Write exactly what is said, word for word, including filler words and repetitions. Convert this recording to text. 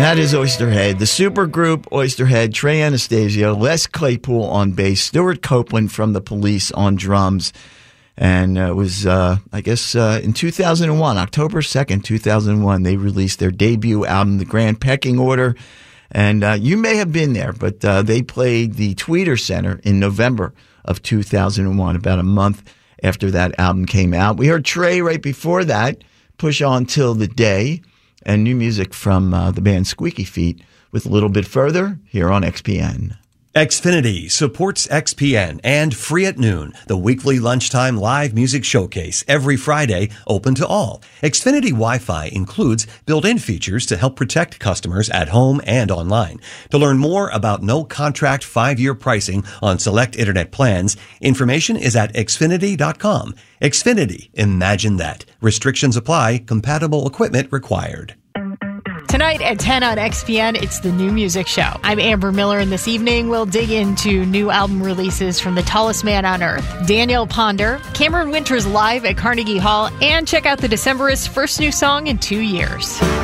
That is Oysterhead. The supergroup Oysterhead, Trey Anastasio, Les Claypool on bass, Stuart Copeland from The Police on drums. And uh, it was, uh, I guess, uh, in two thousand one, October second, two thousand one, they released their debut album, The Grand Pecking Order. And uh, you may have been there, but uh, they played the Tweeter Center in November of two thousand one, about a month after that album came out. We heard Trey right before that, Push On Till the Day, and new music from uh, the band Squeaky Feet with A Little Bit Further here on X P N. Xfinity supports X P N and Free at Noon, the weekly lunchtime live music showcase every Friday, open to all. Xfinity Wi-Fi includes built-in features to help protect customers at home and online. To learn more about no-contract five-year pricing on select internet plans, information is at xfinity dot com. Xfinity, imagine that. Restrictions apply. Compatible equipment required. Tonight at ten on X P N, it's the New Music Show. I'm Amber Miller, and this evening we'll dig into new album releases from the tallest man on earth, Daniel Ponder, Cameron Winters live at Carnegie Hall, and check out the Decemberists' first new song in two years.